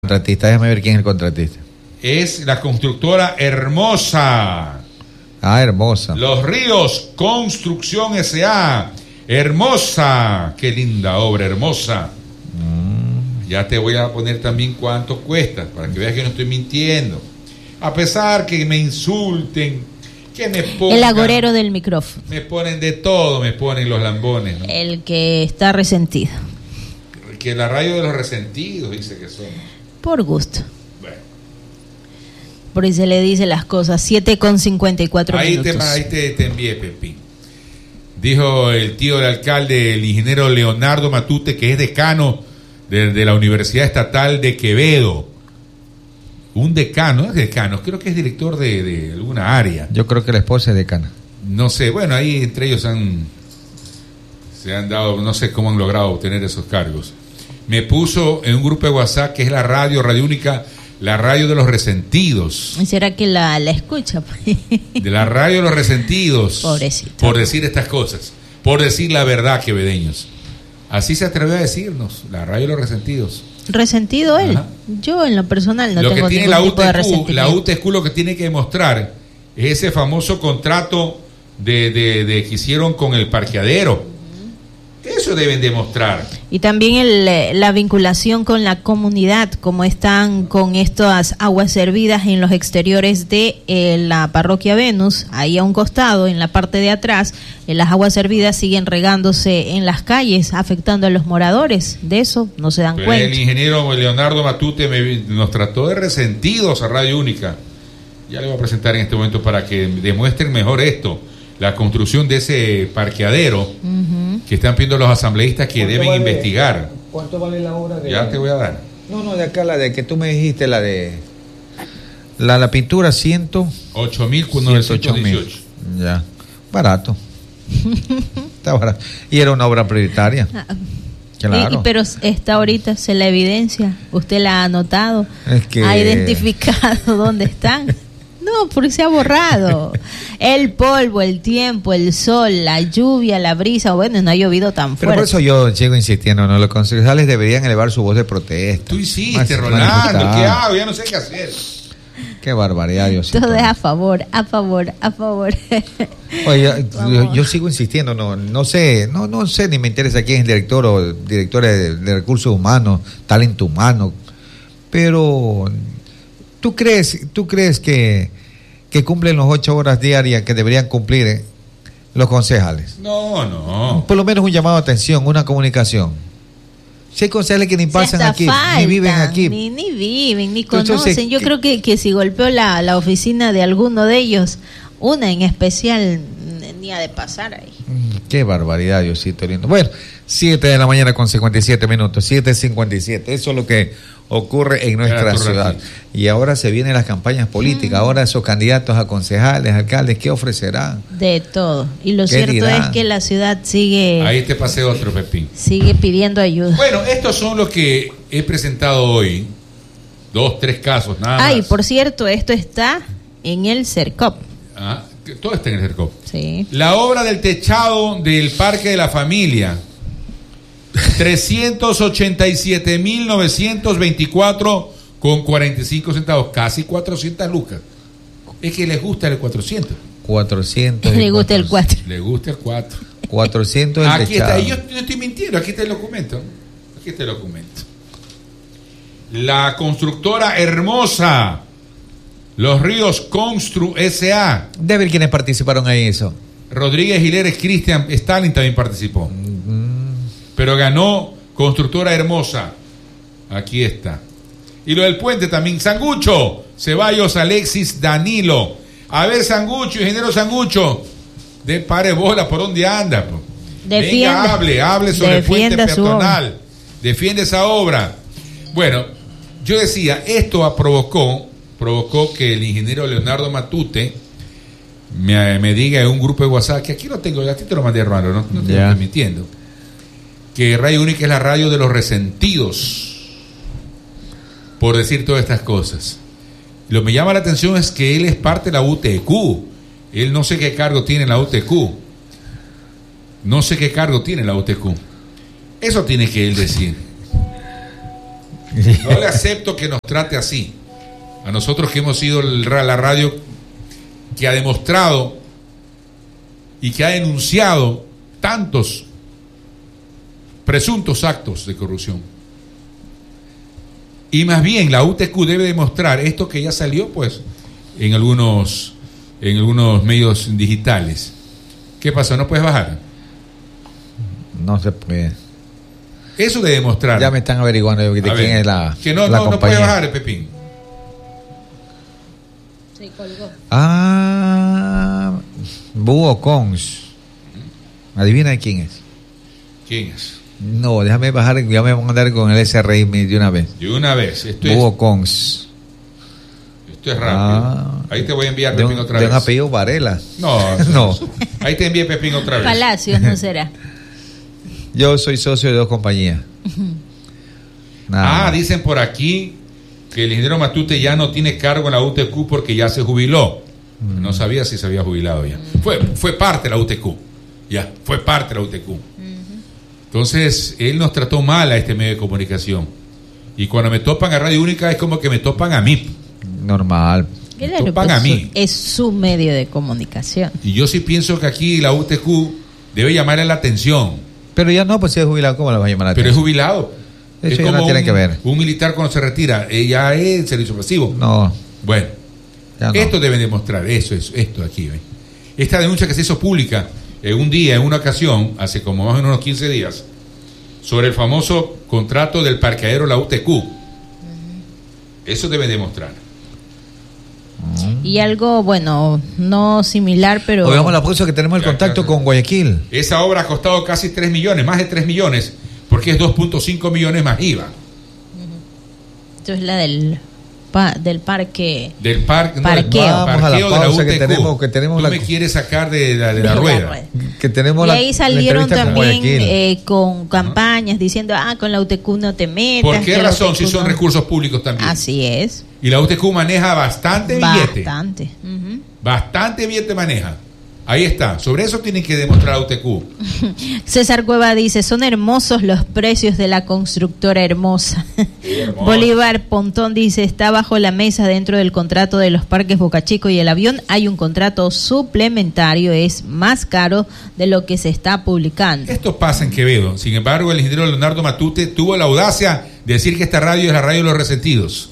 Contratista, déjame ver quién es el contratista. Es la constructora Hermosa. Ah, Hermosa. Los Ríos Construcción S.A. Hermosa. Qué linda obra, Hermosa. Ya te voy a poner también cuánto cuesta, para que veas que no estoy mintiendo. A pesar que me insulten, que me pongan... El agorero del micrófono. Me ponen de todo, me ponen los lambones, ¿no? El que está resentido. Que la radio de los resentidos dice que son. Por gusto. Bueno. Por ahí se le dice las cosas. 7:54 minutos. Ahí te envié, Pepín. Dijo el tío del alcalde, el ingeniero Leonardo Matute, que es decano de la Universidad Estatal de Quevedo. Un decano, es decano, creo que es director de alguna área. Yo creo que la esposa es decana. No sé, bueno, ahí entre ellos se han dado, no sé cómo han logrado obtener esos cargos. Me puso en un grupo de WhatsApp que es la Radio Única, la radio de los resentidos. ¿Será que la escucha? De la radio de los resentidos. Pobrecito. Por decir estas cosas, por decir la verdad, quevedeños. Así se atrevió a decirnos, la radio de los resentidos. ¿Resentido él? Ajá. Yo en lo personal no lo tengo que tiene ningún tipo de resentimiento. La UTSQ lo que tiene que demostrar es ese famoso contrato de que hicieron con el parqueadero. Eso deben demostrar. Y también la vinculación con la comunidad, como están con estas aguas servidas en los exteriores de la parroquia Venus, ahí a un costado, en la parte de atrás, las aguas servidas siguen regándose en las calles, afectando a los moradores. De eso no se dan cuenta. El ingeniero Leonardo Matute nos trató de resentidos a Radio Única. Ya le voy a presentar en este momento para que demuestren mejor esto. La construcción de ese parqueadero que están pidiendo los asambleístas que deben investigar. ¿Cuánto vale la obra de...? Ya te voy a dar. No, de acá, la de que tú me dijiste, la de... La pintura 8.918. Ya, barato. Está barato. Y era una obra prioritaria. Claro. Pero está ahorita, se la evidencia. Usted la ha anotado. Es que... Ha identificado dónde están. No, porque se ha borrado. El polvo, el tiempo, el sol, la lluvia, la brisa. Bueno, no ha llovido tan fuerte. Pero por eso yo sigo insistiendo, ¿no? Los concejales deberían elevar su voz de protesta. Tú hiciste, Rolando. ¿Qué hago? Ya no sé qué hacer. Qué barbaridad, Diosito. Todo es a favor, a favor, a favor. Oye, yo sigo insistiendo, no sé, ni me interesa quién es el director o directora de recursos humanos, talento humano, pero ¿tú crees que cumplen las 8 horas diarias que deberían cumplir los concejales? No. Por lo menos un llamado de atención, una comunicación. Si hay concejales que ni pasan aquí, ni viven aquí. Ni viven, ni conocen. Yo creo que si golpeó la oficina de alguno de ellos, una en especial, ni ha de pasar ahí. Qué barbaridad, Diosito lindo. Bueno, 7 de la mañana con 57 minutos, 7:57. Eso es lo que ocurre en nuestra ciudad. Y ahora se vienen las campañas políticas. Ahora esos candidatos a concejales, alcaldes, ¿qué ofrecerán? De todo. Y lo cierto dirán? Es que la ciudad sigue... Ahí te pasé otro, Pepín. Sigue pidiendo ayuda. Bueno, estos son los que he presentado hoy. 2, 3 casos, nada más. Ay, por cierto, esto está en el CERCOP. Todo está en el CERCOP. Sí. La obra del techado del Parque de la Familia. 387.924 con 45 centavos, casi 400 lucas. Es que les gusta el 400. 400. Le gusta el 4. Le gusta el 4. 400 el aquí techado. está, y yo no estoy mintiendo, aquí está el documento. La constructora Hermosa, Los Ríos Constru S.A. De ver quiénes participaron ahí eso. Rodríguez Hileres, Cristian Stalin también participó. Pero ganó Constructora Hermosa. Aquí está. Y lo del puente también. Sangucho, Ceballos, Alexis, Danilo. A ver, Sangucho, ingeniero Sangucho. De pare bola, ¿por dónde anda? Venga, hable sobre el puente peatonal. Defiende esa obra. Bueno, yo decía, esto provocó que el ingeniero Leonardo Matute me diga en un grupo de WhatsApp, que aquí lo tengo, a ti te lo mandé, Rolando, no te estoy mintiendo, que Radio Única es la radio de los resentidos, por decir todas estas cosas. Lo que me llama la atención es que él es parte de la UTQ. Él no sé qué cargo tiene en la UTQ. Eso tiene que él decir. No le acepto que nos trate así. A nosotros que hemos sido la radio que ha demostrado y que ha denunciado tantos presuntos actos de corrupción. Y más bien la UTQ debe demostrar esto que ya salió pues en algunos medios digitales. ¿Qué pasó? ¿No puedes bajar? No se puede. Eso de demostrar. Ya me están averiguando de quién es la que no compañía. No puede bajar, Pepín. Se colgó. Búho Cons. Adivina quién es. ¿Quién es? No, déjame bajar, ya me voy a mandar con el SRI de una vez. De una vez. Búho Cons. Esto es rápido. Ahí te voy a enviar Pepín otra vez. ¿De un apellido Varela? No. No. Ahí te envié Pepín otra vez. Palacios, ¿no será? Yo soy socio de 2 compañías. Dicen por aquí que el ingeniero Matute ya no tiene cargo en la UTQ porque ya se jubiló. No sabía si se había jubilado ya. Fue parte de la UTQ. Ya, fue parte de la UTQ. Entonces, él nos trató mal a este medio de comunicación. Y cuando me topan a Radio Única es como que me topan a mí. Normal. Claro, topan pues a mí. Es su medio de comunicación. Y yo sí pienso que aquí la UTQ debe llamarle la atención. Pero ya no, pues si es jubilado, ¿cómo le va a llamar la atención? Pero es jubilado. Eso es ya como no tiene que ver. Un militar cuando se retira, ya es servicio pasivo. No. Bueno, no. Esto deben demostrar, esto aquí. Esta denuncia que se hizo pública un día, en una ocasión, hace como más o menos unos 15 días, sobre el famoso contrato del parqueadero la UTQ. Eso deben demostrar. Y algo, bueno, no similar, pero... Oigamos la pausa que tenemos el contacto con Guayaquil. Esa obra ha costado casi 3 millones, más de 3 millones, porque es 2.5 millones más IVA. Esto es la del parque. Del parque, parqueo. No, vamos a la pausa de la UTQ. que tenemos Tú me quieres sacar de la rueda. Que tenemos y ahí salieron también con con campañas diciendo, con la UTQ no te metas. ¿Por qué razón? Si son recursos públicos también. Así es. Y la UTQ maneja bastante billete. Bastante billete maneja. Ahí está. Sobre eso tienen que demostrar la UTQ. César Cueva dice, son hermosos los precios de la constructora Hermosa. Hermoso. Bolívar Pontón dice, está bajo la mesa dentro del contrato de los parques Boca Chico y el avión. Hay un contrato suplementario, es más caro de lo que se está publicando. Esto pasa en Quevedo. Sin embargo, el ingeniero Leonardo Matute tuvo la audacia de decir que esta radio es la radio de los resentidos.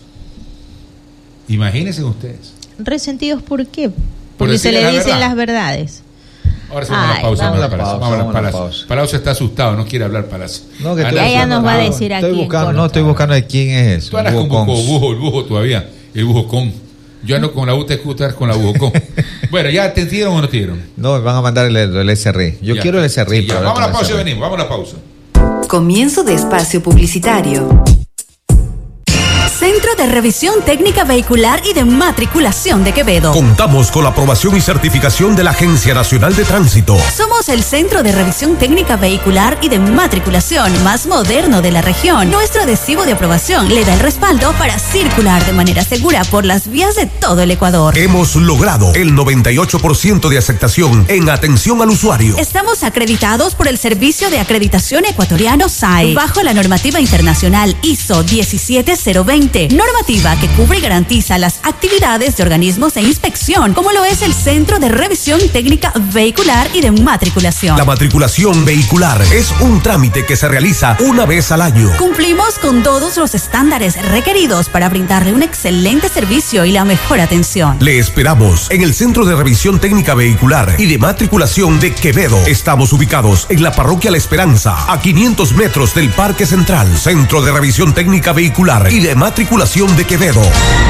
Imagínense ustedes. ¿Resentidos por qué? Porque se le dicen las verdades. Ahora sí, vamos a la pausa. Vamos a la pausa. Palacio está asustado, no quiere hablar Palacio. No, que ella nos va a decir aquí. Estoy buscando de quién es eso. Tú hablas con el bujo todavía, el bujo con. Yo ando con la UTQ, tú con la bujo con. Bueno, ¿ya te dieron o no te dieron? No, van a mandar el SRI. Yo quiero el SRI. Sí, vamos a la pausa y venimos, vamos a la pausa. Comienzo de espacio publicitario. Centro de Revisión Técnica Vehicular y de Matriculación de Quevedo. Contamos con la aprobación y certificación de la Agencia Nacional de Tránsito. Somos el Centro de Revisión Técnica Vehicular y de Matriculación más moderno de la región. Nuestro adhesivo de aprobación le da el respaldo para circular de manera segura por las vías de todo el Ecuador. Hemos logrado el 98% de aceptación en atención al usuario. Estamos acreditados por el Servicio de Acreditación Ecuatoriano SAE, bajo la normativa internacional ISO 17020. Normativa que cubre y garantiza las actividades de organismos de inspección, como lo es el Centro de Revisión Técnica Vehicular y de Matriculación. La matriculación vehicular es un trámite que se realiza una vez al año. Cumplimos con todos los estándares requeridos para brindarle un excelente servicio y la mejor atención. Le esperamos en el Centro de Revisión Técnica Vehicular y de Matriculación de Quevedo. Estamos ubicados en la Parroquia La Esperanza, a 500 metros del Parque Central. Centro de Revisión Técnica Vehicular y de Matriculación de Quevedo.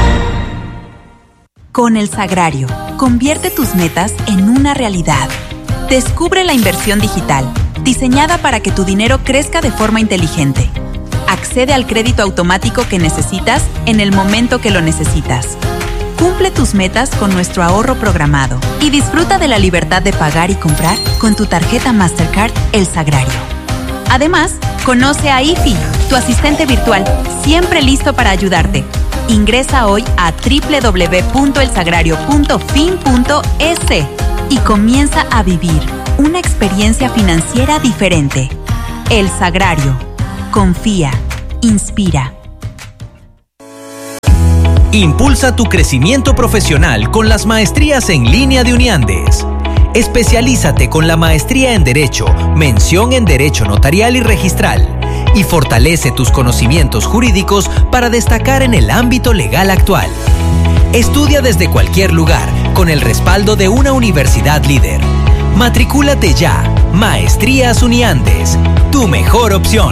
Con el Sagrario, convierte tus metas en una realidad. Descubre la inversión digital, diseñada para que tu dinero crezca de forma inteligente. Accede al crédito automático que necesitas en el momento que lo necesitas. Cumple tus metas con nuestro ahorro programado y disfruta de la libertad de pagar y comprar con tu tarjeta Mastercard El Sagrario. Además, conoce a IFI, tu asistente virtual, siempre listo para ayudarte. Ingresa hoy a www.elsagrario.fin.es y comienza a vivir una experiencia financiera diferente. El Sagrario. Confía. Inspira. Impulsa tu crecimiento profesional con las maestrías en línea de Uniandes. Especialízate con la maestría en Derecho, mención en Derecho Notarial y Registral, y fortalece tus conocimientos jurídicos para destacar en el ámbito legal actual. Estudia desde cualquier lugar, con el respaldo de una universidad líder. Matricúlate ya. Maestrías Uniandes, tu mejor opción.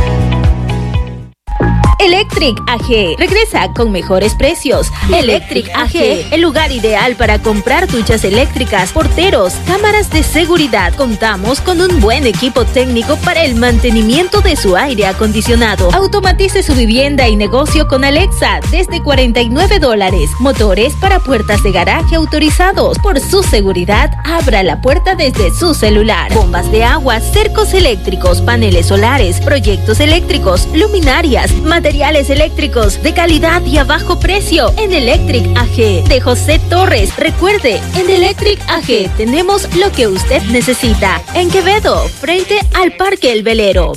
Electric AG regresa con mejores precios. Electric AG, el lugar ideal para comprar duchas eléctricas, porteros, cámaras de seguridad. Contamos con un buen equipo técnico para el mantenimiento de su aire acondicionado. Automatice su vivienda y negocio con Alexa desde $49. Motores para puertas de garaje autorizados. Por su seguridad, abra la puerta desde su celular. Bombas de agua, cercos eléctricos, paneles solares, proyectos eléctricos, luminarias, materiales eléctricos de calidad y a bajo precio en Electric AG de José Torres. Recuerde, en Electric AG tenemos lo que usted necesita. En Quevedo, frente al Parque El Velero.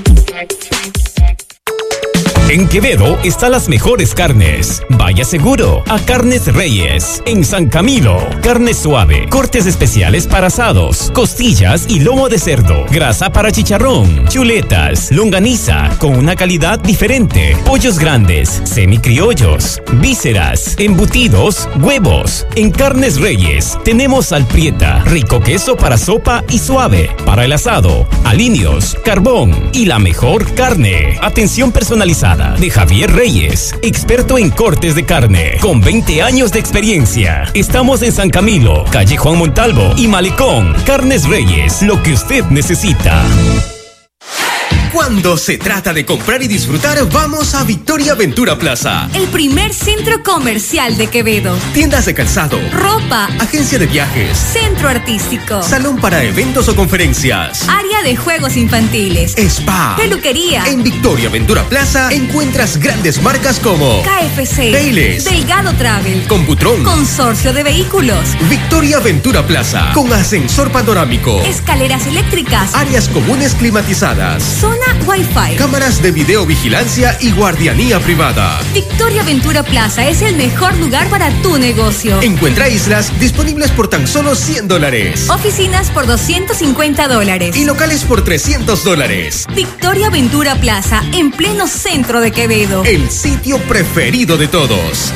En Quevedo están las mejores carnes. Vaya seguro a Carnes Reyes. En San Camilo, carne suave, cortes especiales para asados, costillas y lomo de cerdo, grasa para chicharrón, chuletas, longaniza con una calidad diferente, pollos grandes, semicriollos, vísceras, embutidos, huevos. En Carnes Reyes tenemos alprieta, rico queso para sopa y suave, para el asado, aliños, carbón y la mejor carne. Atención personalizada de Javier Reyes, experto en cortes de carne, con 20 años de experiencia. Estamos en San Camilo, calle Juan Montalvo y Malecón. Carnes Reyes, lo que usted necesita. Cuando se trata de comprar y disfrutar, vamos a Victoria Ventura Plaza. El primer centro comercial de Quevedo. Tiendas de calzado, ropa, agencia de viajes, centro artístico, salón para eventos o conferencias, área de juegos infantiles, spa, peluquería. En Victoria Ventura Plaza encuentras grandes marcas como KFC, Baileys, Delgado Travel, Computron, Consorcio de Vehículos. Victoria Ventura Plaza, con ascensor panorámico, escaleras eléctricas, áreas comunes climatizadas, zona Wi-Fi, cámaras de videovigilancia y guardianía privada. Victoria Ventura Plaza es el mejor lugar para tu negocio. Encuentra islas disponibles por tan solo $100. Oficinas por $250. Y locales por $300. Victoria Ventura Plaza, en pleno centro de Quevedo. El sitio preferido de todos.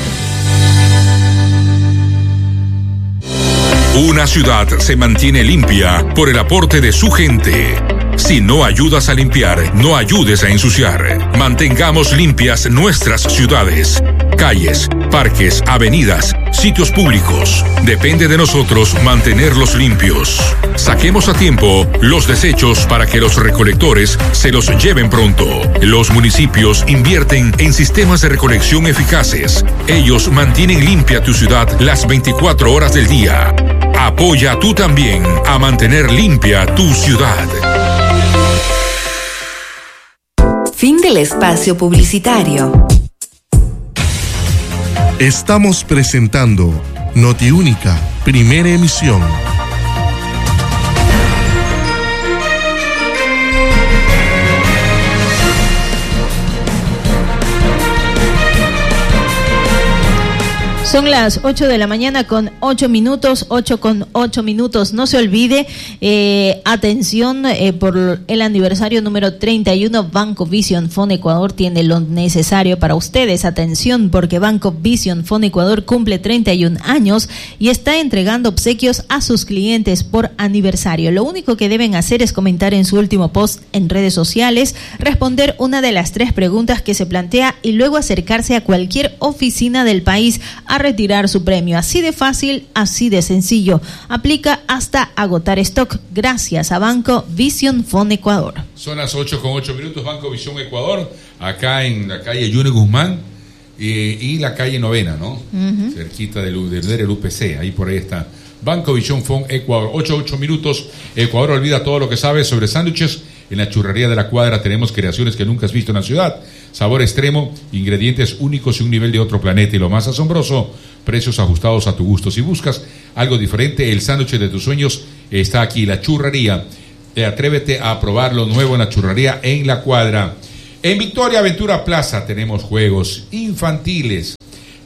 Una ciudad se mantiene limpia por el aporte de su gente. Si no ayudas a limpiar, no ayudes a ensuciar. Mantengamos limpias nuestras ciudades, calles, parques, avenidas, sitios públicos. Depende de nosotros mantenerlos limpios. Saquemos a tiempo los desechos para que los recolectores se los lleven pronto. Los municipios invierten en sistemas de recolección eficaces. Ellos mantienen limpia tu ciudad las 24 horas del día. Apoya tú también a mantener limpia tu ciudad. Fin del espacio publicitario. Estamos presentando Notiúnica, primera emisión. Son las 8 de la mañana con 8 minutos, 8 con 8 minutos. No se olvide, atención, por el aniversario número 31, Banco Vision Fon Ecuador tiene lo necesario para ustedes. Atención, porque Banco Vision Fon Ecuador cumple 31 años y está entregando obsequios a sus clientes por aniversario. Lo único que deben hacer es comentar en su último post en redes sociales, responder una de las 3 preguntas que se plantea y luego acercarse a cualquier oficina del país a retirar su premio. Así de fácil, así de sencillo. Aplica hasta agotar stock. Gracias a Banco Vision Fon Ecuador. Son las 8 con 8 minutos. Banco Visión Ecuador, acá en la calle Yune Guzmán y la calle Novena, ¿no? Uh-huh. Cerquita del UPC, ahí por ahí está. Banco Visión Fon Ecuador. 8 minutos. Ecuador olvida todo lo que sabe sobre sándwiches. En la churrería de la Cuadra tenemos creaciones que nunca has visto en la ciudad. Sabor extremo, ingredientes únicos y un nivel de otro planeta. Y lo más asombroso, precios ajustados a tu gusto. Si buscas algo diferente, el sándwich de tus sueños está aquí, la churrería. Atrévete a probar lo nuevo en la churrería en la Cuadra. En Victoria Ventura Plaza tenemos juegos infantiles,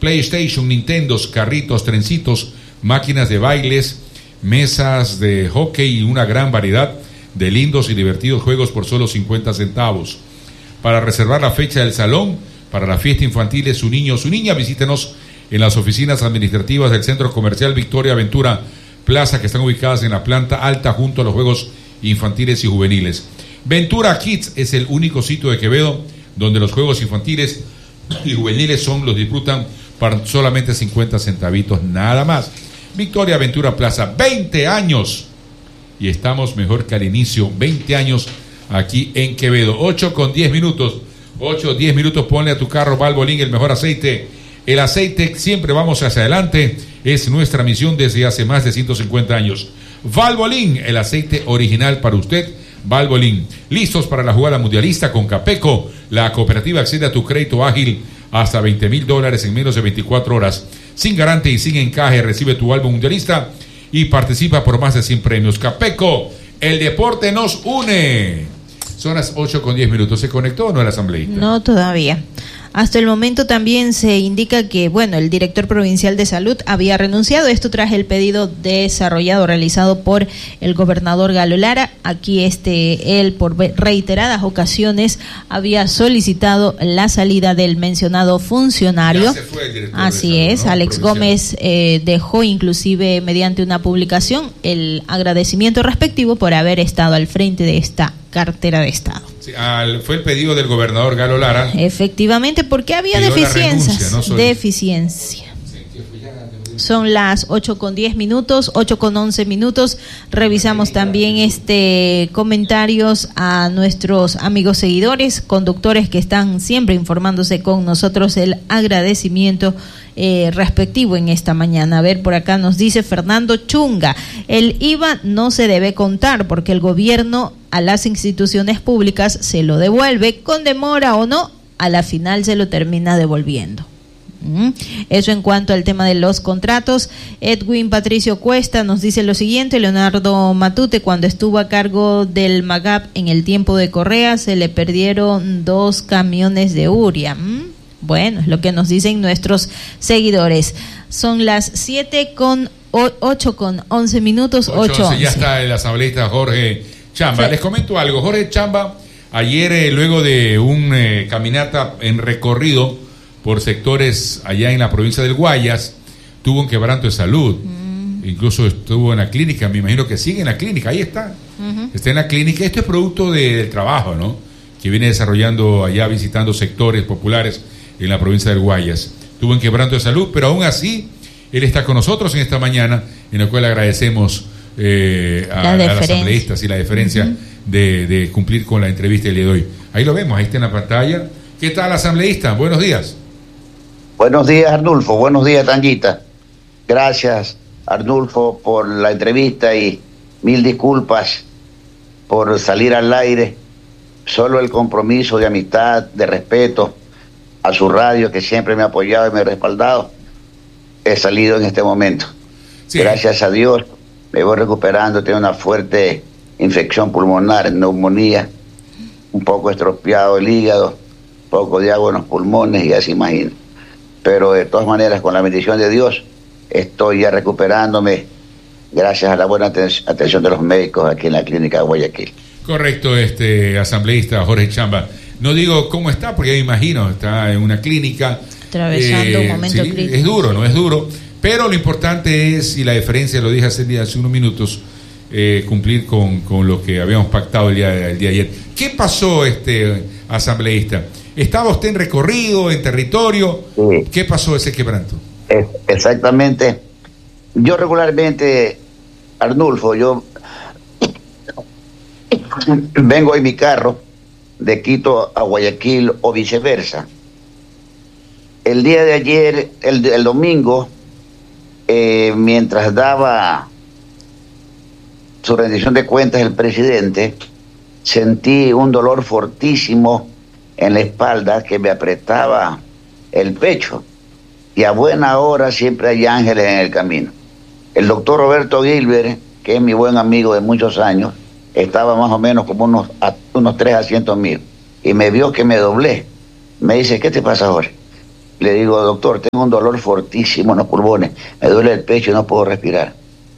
PlayStation, Nintendos, carritos, trencitos, máquinas de bailes, mesas de hockey y una gran variedad de lindos y divertidos juegos por solo 50 centavos. Para reservar la fecha del salón, para la fiesta infantil de su niño o su niña, visítenos en las oficinas administrativas del Centro Comercial Victoria Ventura Plaza, que están ubicadas en la planta alta junto a los juegos infantiles y juveniles. Ventura Kids es el único sitio de Quevedo donde los juegos infantiles y juveniles los disfrutan para solamente 50 centavitos, nada más. Victoria Ventura Plaza, 20 años y estamos mejor que al inicio. 20 años aquí en Quevedo. 8:10 minutos. 8-10 minutos, ponle a tu carro Valvoline el mejor aceite. El aceite, siempre vamos hacia adelante, es nuestra misión desde hace más de 150 años. Valvoline, el aceite original para usted. Valvoline, listos para la jugada mundialista con Capeco. La cooperativa accede a tu crédito ágil hasta $20,000 en menos de 24 horas. Sin garantía y sin encaje, recibe tu álbum mundialista y participa por más de 100 premios. Capeco, el deporte nos une. Son las 8:10 minutos. ¿Se conectó o no el asambleísta? No, todavía. Hasta el momento también se indica que, el director provincial de salud había renunciado, esto tras el pedido realizado por el gobernador Galo Lara. Aquí él por reiteradas ocasiones había solicitado la salida del mencionado funcionario. Ya se fue el director Así de salud, es, ¿no? Alex Gómez dejó inclusive mediante una publicación el agradecimiento respectivo por haber estado al frente de esta cartera de Estado. Sí, fue el pedido del gobernador Galo Lara. Efectivamente, porque había deficiencias. Deficiencia. Son las 8:10 minutos, 8:11 minutos. Revisamos también comentarios a nuestros amigos seguidores, conductores que están siempre informándose con nosotros, el agradecimiento respectivo en esta mañana. A ver, por acá nos dice Fernando Chunga, el IVA no se debe contar porque el gobierno a las instituciones públicas se lo devuelve, con demora o no, a la final se lo termina devolviendo. Eso en cuanto al tema de los contratos. Edwin Patricio Cuesta nos dice lo siguiente: Leonardo Matute, cuando estuvo a cargo del MAGAP en el tiempo de Correa, se le perdieron 2 camiones de urea. Bueno, es lo que nos dicen nuestros seguidores. Son las 8:11 minutos. 8:11. Ya está el asambleísta Jorge Chamba. Sí. Les comento algo. Jorge Chamba, ayer, luego de un caminata en recorrido por sectores allá en la provincia del Guayas, tuvo un quebranto de salud. Incluso estuvo en la clínica, me imagino que sigue en la clínica, ahí está. Está en la clínica. Esto es producto del trabajo, ¿no?, que viene desarrollando allá, visitando sectores populares en la provincia del Guayas. Tuvo un quebranto de salud, pero aún así, él está con nosotros en esta mañana, en la cual agradecemos a los asambleístas y la deferencia de cumplir con la entrevista del día de hoy. Ahí lo vemos, ahí está en la pantalla. ¿Qué tal, asambleísta? Buenos días. Buenos días, Arnulfo. Buenos días, Tanguita. Gracias, Arnulfo, por la entrevista y 1000 disculpas por salir al aire. Solo el compromiso de amistad, de respeto a su radio, que siempre me ha apoyado y me ha respaldado, he salido en este momento. Sí. Gracias a Dios me voy recuperando. Tengo una fuerte infección pulmonar, neumonía, un poco estropeado el hígado, poco de agua en los pulmones, y ya se imagina. Pero de todas maneras, con la bendición de Dios, estoy ya recuperándome gracias a la buena atención de los médicos aquí en la clínica de Guayaquil. Correcto, asambleísta Jorge Chamba. No digo cómo está, porque ya me imagino, está en una clínica. Atravesando un momento crítico. Es duro, no es duro, pero lo importante es, y la diferencia, lo dije hace unos minutos, cumplir con lo que habíamos pactado el día de ayer. ¿Qué pasó, asambleísta? ¿Estaba usted en recorrido, en territorio? Sí. ¿Qué pasó ese quebranto? Exactamente. Yo regularmente, Arnulfo, yo vengo en mi carro de Quito a Guayaquil o viceversa. El día de ayer, el domingo, mientras daba su rendición de cuentas el presidente, sentí un dolor fortísimo en la espalda que me apretaba el pecho, y a buena hora siempre hay ángeles en el camino. El doctor Roberto Gilbert, que es mi buen amigo de muchos años, estaba más o menos como unos 3 asientos míos, y me vio que me doblé. Me dice: ¿qué te pasa, Jorge? Le digo, doctor, tengo un dolor fortísimo en los pulmones, me duele el pecho y no puedo respirar.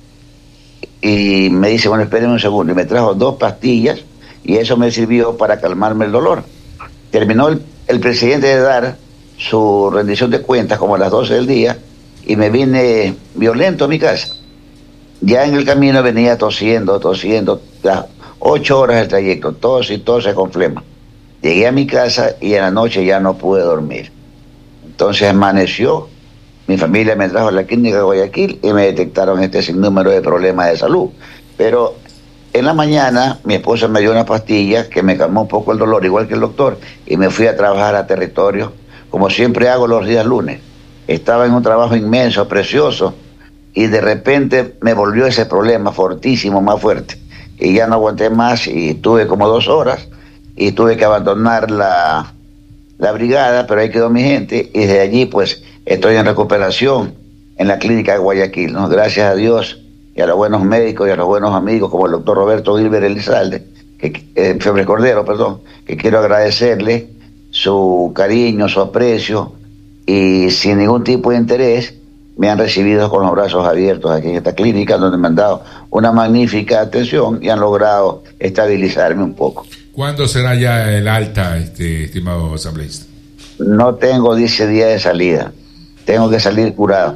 Y me dice, bueno, espérenme un segundo. Y me trajo 2 pastillas y eso me sirvió para calmarme el dolor. Terminó el presidente de dar su rendición de cuentas como a las 12 del día y me vine violento a mi casa. Ya en el camino venía tosiendo, las 8 horas del trayecto, tos con flema. Llegué a mi casa y en la noche ya no pude dormir. Entonces amaneció, mi familia me trajo a la clínica de Guayaquil y me detectaron este sinnúmero de problemas de salud. Pero en la mañana mi esposa me dio una pastilla que me calmó un poco el dolor, igual que el doctor, y me fui a trabajar a territorio, como siempre hago los días lunes. Estaba en un trabajo inmenso, precioso, y de repente me volvió ese problema fortísimo, más fuerte. Y ya no aguanté más y tuve como 2 horas y tuve que abandonar la brigada, pero ahí quedó mi gente y desde allí pues estoy en recuperación en la clínica de Guayaquil, ¿no? Gracias a Dios y a los buenos médicos y a los buenos amigos como el doctor Roberto Gilbert Elizalde, Febre Cordero, que quiero agradecerle su cariño, su aprecio, y sin ningún tipo de interés me han recibido con los brazos abiertos aquí en esta clínica, donde me han dado una magnífica atención y han logrado estabilizarme un poco. ¿Cuándo será ya el alta, estimado asambleísta? No tengo 10 días de salida. Tengo que salir curado.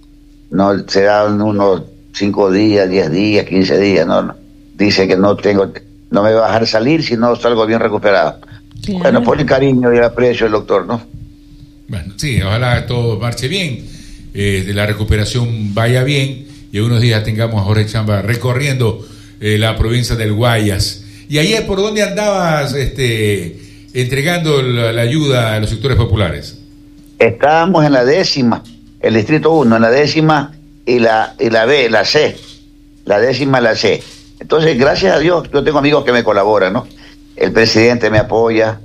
No serán unos 5 días, 10 días, 15 días. No. Dice que no me va a dejar salir si no salgo bien recuperado. Claro. Bueno, por el cariño y el aprecio del doctor, ¿no? Bueno, sí, ojalá todo marche bien, la recuperación vaya bien y en unos días tengamos a Jorge Chamba recorriendo la provincia del Guayas. ¿Y ayer por dónde andabas entregando la ayuda a los sectores populares? Estábamos en la 10ª, el distrito 1, en la 10ª y la B, la C, la 10ª, la C. Entonces, gracias a Dios, yo tengo amigos que me colaboran, ¿no? El presidente me apoya,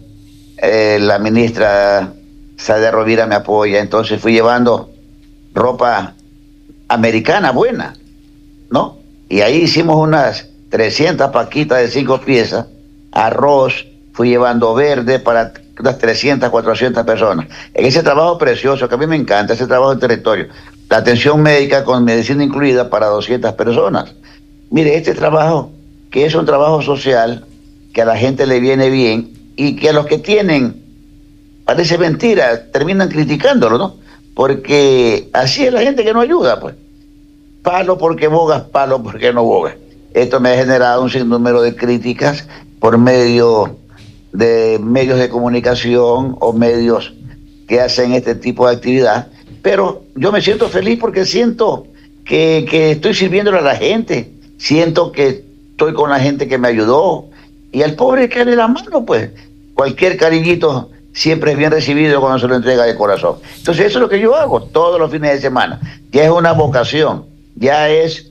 la ministra Sadia Rovira me apoya, entonces fui llevando ropa americana buena, ¿no? Y ahí hicimos unas 300 paquitas de 5 piezas, arroz, fui llevando verde para unas 300, 400 personas. En ese trabajo precioso, que a mí me encanta, ese trabajo de territorio, la atención médica con medicina incluida para 200 personas. Mire, este trabajo, que es un trabajo social, que a la gente le viene bien, y que a los que tienen, parece mentira, terminan criticándolo, ¿no? Porque así es la gente que no ayuda, pues. Palo porque bogas, palo porque no bogas. Esto me ha generado un sinnúmero de críticas por medio de medios de comunicación o medios que hacen este tipo de actividad, pero yo me siento feliz porque siento que estoy sirviéndole a la gente, siento que estoy con la gente que me ayudó, y al pobre que le la mano, pues cualquier cariñito siempre es bien recibido cuando se lo entrega de corazón. Entonces eso es lo que yo hago todos los fines de semana. Ya es una vocación, ya es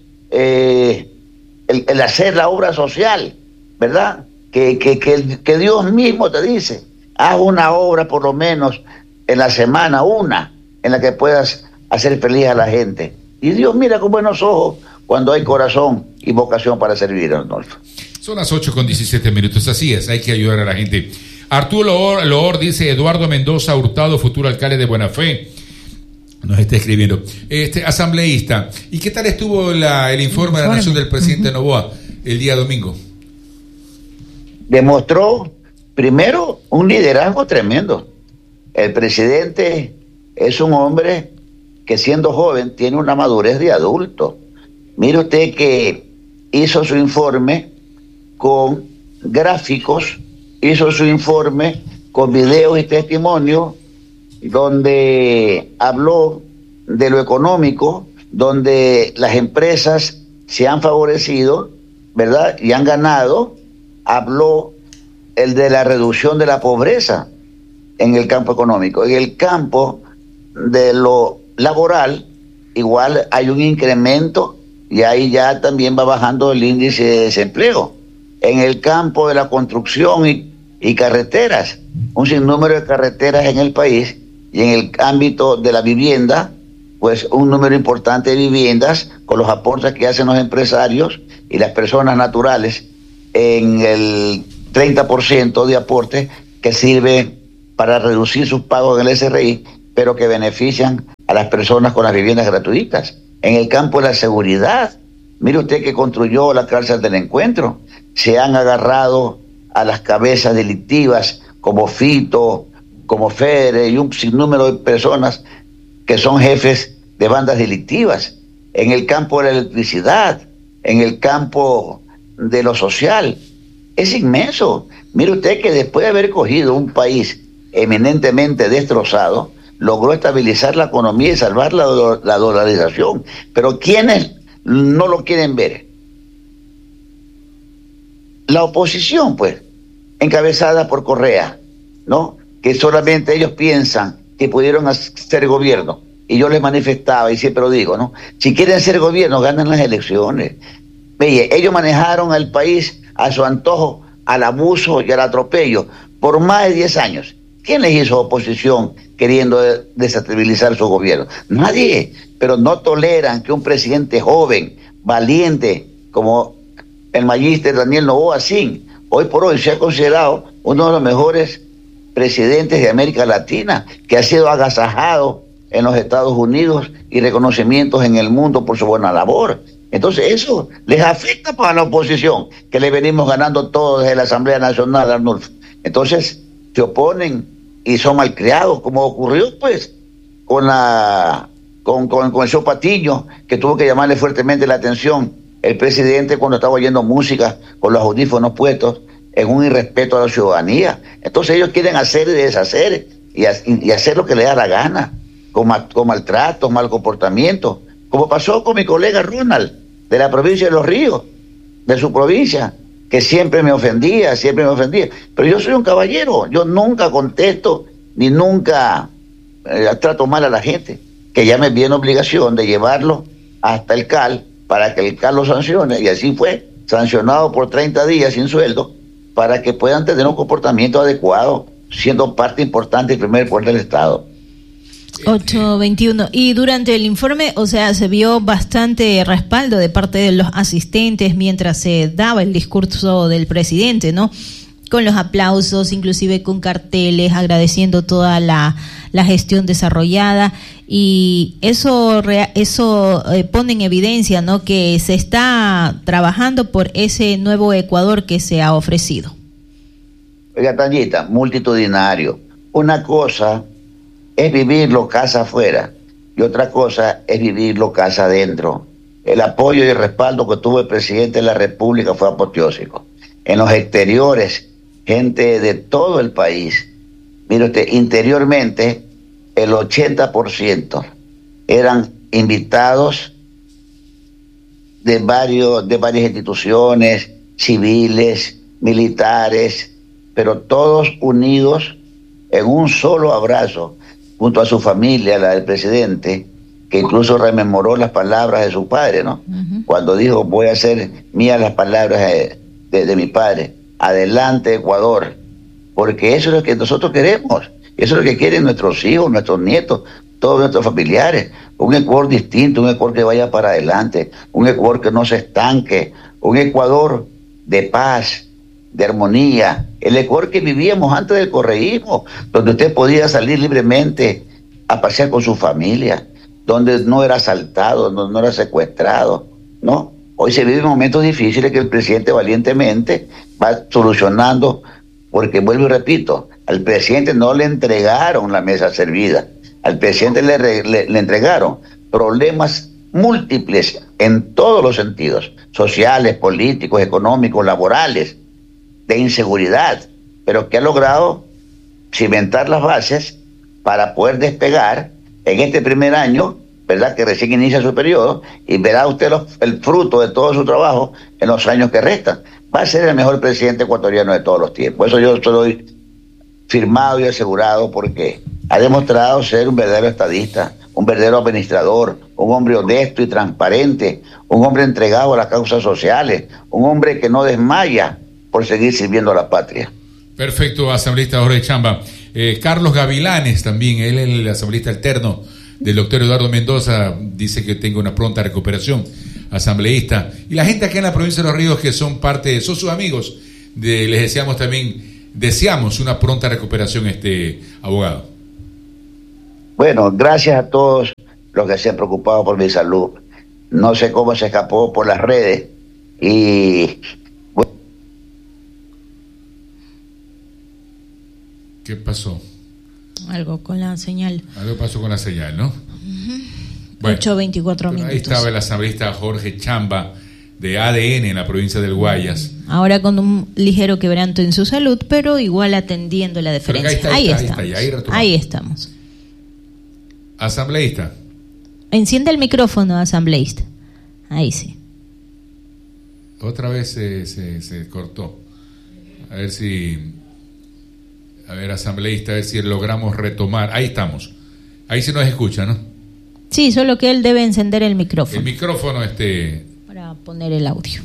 el hacer la obra social, ¿verdad? Que Dios mismo te dice, haz una obra por lo menos en la semana, una, en la que puedas hacer feliz a la gente. Y Dios mira con buenos ojos cuando hay corazón y vocación para servir, Arnulfo. Son las 8:17, así es, hay que ayudar a la gente. Arturo Loor dice: Eduardo Mendoza Hurtado, futuro alcalde de Buena Fe, nos está escribiendo. Asambleísta, ¿y qué tal estuvo el informe de la Nación del presidente Noboa el día domingo? Demostró, primero, un liderazgo tremendo. El presidente es un hombre que, siendo joven, tiene una madurez de adulto. Mire usted que hizo su informe con gráficos, hizo su informe con videos y testimonios, donde habló de lo económico, donde las empresas se han favorecido, ¿verdad? Y han ganado. Habló de la reducción de la pobreza en el campo económico. En el campo de lo laboral, igual hay un incremento y ahí ya también va bajando el índice de desempleo. En el campo de la construcción y carreteras, un sinnúmero de carreteras en el país, y en el ámbito de la vivienda, pues un número importante de viviendas con los aportes que hacen los empresarios y las personas naturales, en el 30% de aporte que sirve para reducir sus pagos en el SRI pero que benefician a las personas con las viviendas gratuitas. En el campo de la seguridad, mire usted que construyó la cárcel del Encuentro, se han agarrado a las cabezas delictivas como Fito, como Fede y un sinnúmero de personas que son jefes de bandas delictivas. En el campo de la electricidad, en el campo de lo social, es inmenso. Mire usted que después de haber cogido un país eminentemente destrozado, logró estabilizar la economía y salvar la dolarización. Pero ¿quiénes no lo quieren ver? La oposición, pues, encabezada por Correa, ¿no? Que solamente ellos piensan que pudieron hacer gobierno. Y yo les manifestaba, y siempre lo digo, ¿no? Si quieren ser gobierno, ganan las elecciones. Oye, ellos manejaron al país a su antojo, al abuso y al atropello por más de 10 años. ¿Quién les hizo oposición queriendo desestabilizar su gobierno? Nadie. Pero no toleran que un presidente joven, valiente, como el magíster Daniel Noboa Sin, hoy por hoy se ha considerado uno de los mejores presidentes de América Latina, que ha sido agasajado en los Estados Unidos y reconocimientos en el mundo por su buena labor. Entonces eso les afecta para la oposición, que le venimos ganando todos desde la Asamblea Nacional, Arnulfo. Entonces se oponen y son malcriados, como ocurrió pues con el show Patiño, que tuvo que llamarle fuertemente la atención el presidente cuando estaba oyendo música con los audífonos puestos, en un irrespeto a la ciudadanía. Entonces ellos quieren hacer y deshacer y hacer lo que les da la gana, con maltratos, mal comportamiento, como pasó con mi colega Ronald, de la provincia de Los Ríos, de su provincia, que siempre me ofendía. Pero yo soy un caballero, yo nunca contesto, ni nunca trato mal a la gente, que ya me viene obligación de llevarlo hasta el CAL, para que el CAL lo sancione, y así fue, sancionado por 30 días sin sueldo, para que puedan tener un comportamiento adecuado, siendo parte importante del primer poder del Estado. 8:21. Y durante el informe, o sea, se vio bastante respaldo de parte de los asistentes mientras se daba el discurso del presidente, ¿no? Con los aplausos, inclusive con carteles, agradeciendo toda la gestión desarrollada, y eso pone en evidencia, ¿no?, que se está trabajando por ese nuevo Ecuador que se ha ofrecido. Oiga, Tanyita, multitudinario. Una cosa es vivirlo casa afuera y otra cosa es vivirlo casa adentro. El apoyo y el respaldo que tuvo el presidente de la República fue apoteósico. En los exteriores, gente de todo el país. Mire usted, interiormente, el 80% eran invitados de varias instituciones, civiles, militares, pero todos unidos en un solo abrazo, junto a su familia, la del presidente, que incluso rememoró las palabras de su padre, ¿no? Cuando dijo, voy a hacer mías las palabras de mi padre. Adelante, Ecuador, porque eso es lo que nosotros queremos, eso es lo que quieren nuestros hijos, nuestros nietos, todos nuestros familiares. Un Ecuador distinto, un Ecuador que vaya para adelante, un Ecuador que no se estanque, un Ecuador de paz, de armonía, el Ecuador que vivíamos antes del correísmo, donde usted podía salir libremente a pasear con su familia, donde no era asaltado, donde no era secuestrado, ¿no? Hoy se viven momentos difíciles que el presidente valientemente va solucionando, porque vuelvo y repito, al presidente no le entregaron la mesa servida, al presidente le entregaron problemas múltiples en todos los sentidos, sociales, políticos, económicos, laborales, de inseguridad, pero que ha logrado cimentar las bases para poder despegar en este primer año, ¿verdad?, que recién inicia su periodo, y verá usted el fruto de todo su trabajo en los años que restan. Va a ser el mejor presidente ecuatoriano de todos los tiempos. Eso yo estoy firmado y asegurado, porque ha demostrado ser un verdadero estadista, un verdadero administrador, un hombre honesto y transparente, un hombre entregado a las causas sociales, un hombre que no desmaya por seguir sirviendo a la patria. Perfecto, asambleísta Jorge Chamba. Carlos Gavilanes también, él es el asambleísta alterno del doctor Eduardo Mendoza, dice que tenga una pronta recuperación, asambleísta. Y la gente acá en la provincia de Los Ríos que son son sus amigos, les deseamos una pronta recuperación, abogado. bueno, gracias a todos los que se han preocupado por mi salud. No sé cómo se escapó por las redes y... Bueno. ¿Qué pasó? Algo con la señal. Algo pasó con la señal, ¿no? Bueno, 8:24 minutos. Ahí estaba el asambleísta Jorge Chamba, de ADN en la provincia del Guayas. Ahora con un ligero quebranto en su salud, pero igual atendiendo la diferencia. Ahí estamos. Asambleísta. Enciende el micrófono, asambleísta. Ahí sí. Otra vez se cortó. A ver, asambleísta, a ver si logramos retomar. Ahí estamos. Ahí se nos escucha, ¿no? Sí, solo que él debe encender el micrófono. El micrófono, para poner el audio.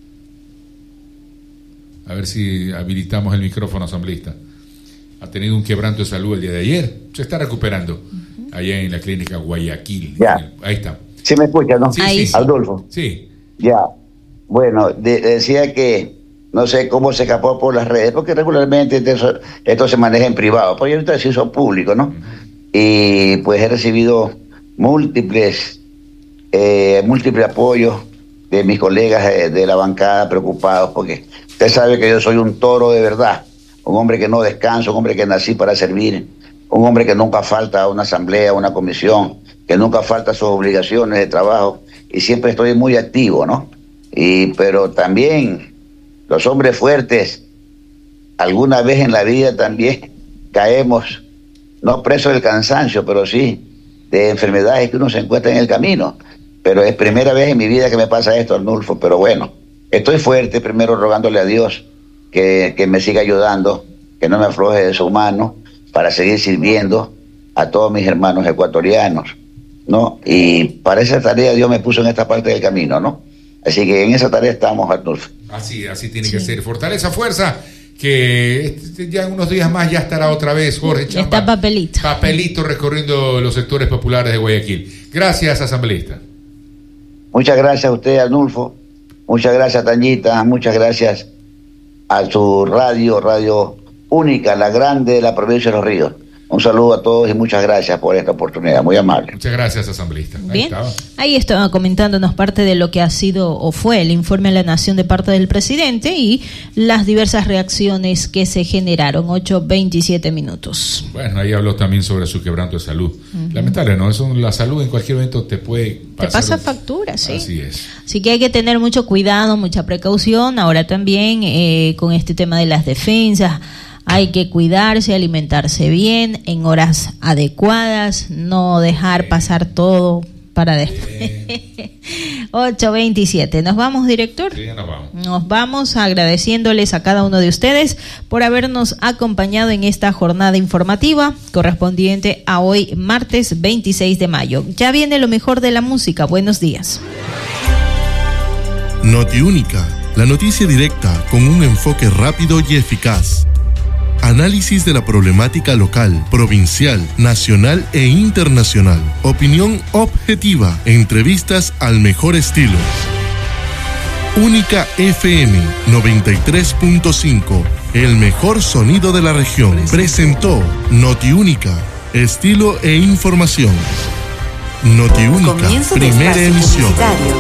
A ver si habilitamos el micrófono, asambleísta. Ha tenido un quebranto de salud el día de ayer. Se está recuperando allá en la clínica Guayaquil. Ya. Ahí está. ¿Sí me escucha, no? Sí. Adolfo. Sí. Ya. Bueno, decía que no sé cómo se escapó por las redes, porque regularmente esto se maneja en privado, porque ahorita se hizo público, ¿no? Y pues he recibido múltiples apoyos de mis colegas de la bancada preocupados, porque usted sabe que yo soy un toro de verdad, un hombre que no descanso, un hombre que nací para servir, un hombre que nunca falta a una asamblea, a una comisión, que nunca falta a sus obligaciones de trabajo, y siempre estoy muy activo, ¿no? Pero también los hombres fuertes, alguna vez en la vida también caemos, no presos del cansancio, pero sí de enfermedades que uno se encuentra en el camino. Pero es primera vez en mi vida que me pasa esto, Arnulfo. Pero bueno, estoy fuerte, primero rogándole a Dios que me siga ayudando, que no me afloje de su mano, para seguir sirviendo a todos mis hermanos ecuatorianos, ¿no? Y para esa tarea Dios me puso en esta parte del camino, ¿no? Así que en esa tarea estamos, Arnulfo. Así tiene que ser. Fortaleza, fuerza, que ya en unos días más ya estará otra vez Jorge Chamba. Está Papelito recorriendo los sectores populares de Guayaquil. Gracias, asambleísta. Muchas gracias a usted, Arnulfo. Muchas gracias, Tanyita. Muchas gracias a su Radio Única, la grande de la provincia de Los Ríos. Un saludo a todos y muchas gracias por esta oportunidad, muy amable. Muchas gracias, asambleísta. Bien, ahí estaba comentándonos parte de lo que ha sido o fue el informe a la Nación de parte del presidente y las diversas reacciones que se generaron. 8:27 minutos. Bueno, ahí habló también sobre su quebranto de salud. Lamentable, ¿no? Eso, la salud en cualquier momento te puede pasar. Te pasa factura, sí. Así es. Así que hay que tener mucho cuidado, mucha precaución. Ahora también con este tema de las defensas. Hay que cuidarse, alimentarse bien, en horas adecuadas, no dejar pasar todo para después. 8:27. ¿Nos vamos, director? Sí, nos vamos. Nos vamos agradeciéndoles a cada uno de ustedes por habernos acompañado en esta jornada informativa correspondiente a hoy, martes 26 de mayo. Ya viene lo mejor de la música. Buenos días. Notiúnica, la noticia directa con un enfoque rápido y eficaz. Análisis de la problemática local, provincial, nacional e internacional. Opinión objetiva. Entrevistas al mejor estilo. Única FM 93.5. El mejor sonido de la región. Presentó Notiúnica. Estilo e información. Notiúnica. Primera emisión.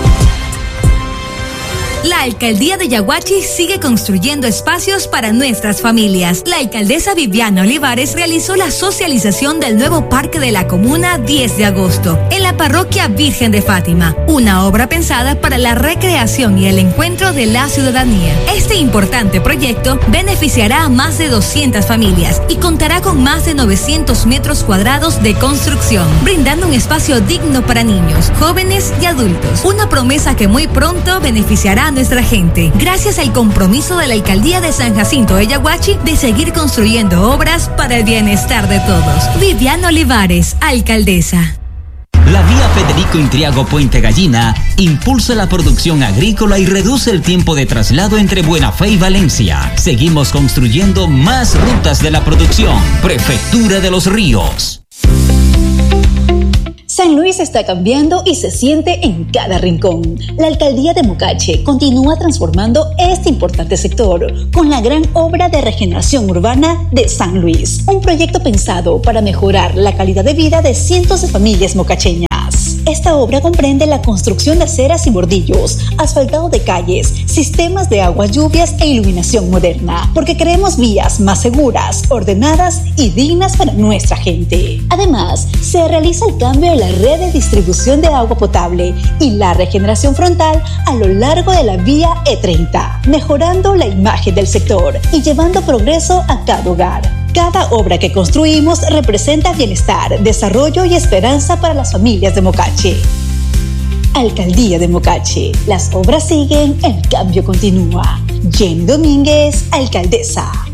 La alcaldía de Yaguachi sigue construyendo espacios para nuestras familias. La alcaldesa Viviana Olivares realizó la socialización del nuevo parque de la comuna 10 de agosto en la parroquia Virgen de Fátima, una obra pensada para la recreación y el encuentro de la ciudadanía. Este importante proyecto beneficiará a más de 200 familias y contará con más de 900 metros cuadrados de construcción, brindando un espacio digno para niños, jóvenes y adultos. Una promesa que muy pronto beneficiará a nuestra gente, gracias al compromiso de la alcaldía de San Jacinto de Yaguachi de seguir construyendo obras para el bienestar de todos. Viviana Olivares, alcaldesa. La vía Federico Intriago Puente Gallina impulsa la producción agrícola y reduce el tiempo de traslado entre Buena Fe y Valencia. Seguimos construyendo más rutas de la producción. Prefectura de Los Ríos. San Luis está cambiando y se siente en cada rincón. La alcaldía de Mocache continúa transformando este importante sector con la gran obra de regeneración urbana de San Luis. Un proyecto pensado para mejorar la calidad de vida de cientos de familias mocacheñas. Esta obra comprende la construcción de aceras y bordillos, asfaltado de calles, sistemas de aguas lluvias e iluminación moderna, porque queremos vías más seguras, ordenadas y dignas para nuestra gente. Además, se realiza el cambio de la red de distribución de agua potable y la regeneración frontal a lo largo de la vía E30, mejorando la imagen del sector y llevando progreso a cada hogar. Cada obra que construimos representa bienestar, desarrollo y esperanza para las familias de Mocache. Alcaldía de Mocache. Las obras siguen, el cambio continúa. Jenny Domínguez, alcaldesa.